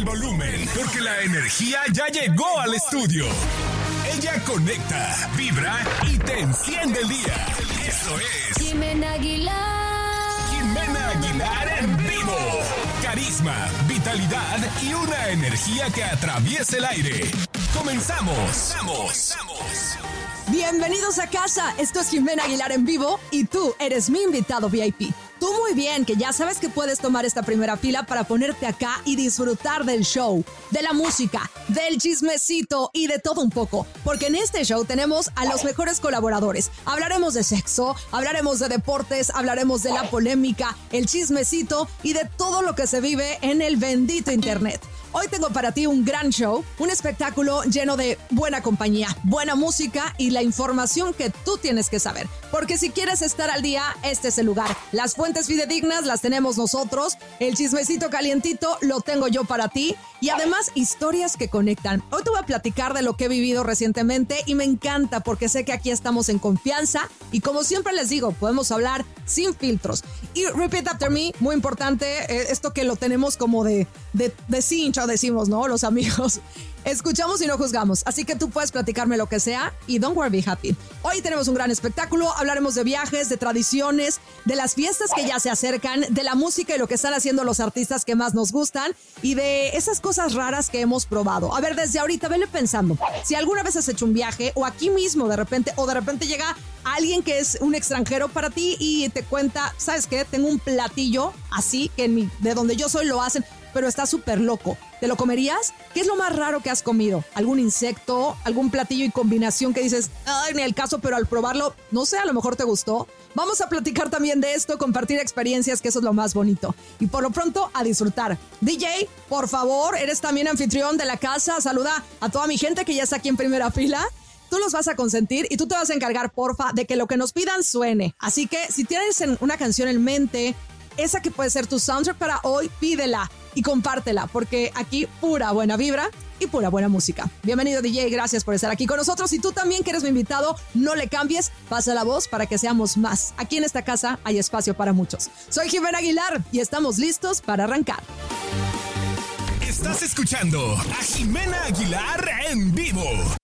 el volumen, porque la energía ya llegó al estudio. Ella conecta, vibra y te enciende el día. Eso es Jimena Aguilar. Jimena Aguilar en vivo. Carisma, vitalidad y una energía que atraviesa el aire. ¡Comenzamos! Bienvenidos a casa, esto es Jimena Aguilar en vivo y tú eres mi invitado VIP. Tú muy bien, que ya sabes que puedes tomar esta primera fila para ponerte acá y disfrutar del show, de la música, del chismecito y de todo un poco. Porque en este show tenemos a los mejores colaboradores. Hablaremos de sexo, hablaremos de deportes, hablaremos de la polémica, el chismecito y de todo lo que se vive en el bendito internet. Hoy tengo para ti un gran show, un espectáculo lleno de buena compañía, buena música y la información que tú tienes que saber. Porque si quieres estar al día, este es el lugar. Las fuentes fidedignas las tenemos nosotros, el chismecito calientito lo tengo yo para ti y además historias que conectan. Hoy te voy a platicar de lo que he vivido recientemente y me encanta porque sé que aquí estamos en confianza y como siempre les digo, podemos hablar sin filtros. Y repeat after me, muy importante, esto que lo tenemos como de cincho, decimos, ¿no? Los amigos. Escuchamos y no juzgamos, así que tú puedes platicarme lo que sea y don't worry, be happy. Hoy tenemos un gran espectáculo, hablaremos de viajes, de tradiciones, de las fiestas que ya se acercan, de la música y lo que están haciendo los artistas que más nos gustan y de esas cosas raras que hemos probado. A ver, desde ahorita, vele pensando, si alguna vez has hecho un viaje o aquí mismo de repente llega alguien que es un extranjero para ti y te cuenta, ¿sabes qué? Tengo un platillo así que de donde yo soy lo hacen, pero está súper loco. ¿Te lo comerías? ¿Qué es lo más raro que has comido? ¿Algún insecto? ¿Algún platillo y combinación que dices, ay, ni el caso, pero al probarlo, no sé, a lo mejor te gustó? Vamos a platicar también de esto, compartir experiencias, que eso es lo más bonito. Y por lo pronto, a disfrutar. DJ, por favor, eres también anfitrión de la casa. Saluda a toda mi gente que ya está aquí en primera fila. Tú los vas a consentir y tú te vas a encargar, porfa, de que lo que nos pidan suene. Así que si tienes una canción en mente, esa que puede ser tu soundtrack para hoy, pídela y compártela, porque aquí pura buena vibra y pura buena música. Bienvenido DJ, gracias por estar aquí con nosotros y tú también que eres mi invitado, no le cambies, pasa la voz para que seamos más. Aquí en esta casa hay espacio para muchos. Soy Jimena Aguilar y estamos listos para arrancar. Estás escuchando a Jimena Aguilar en vivo.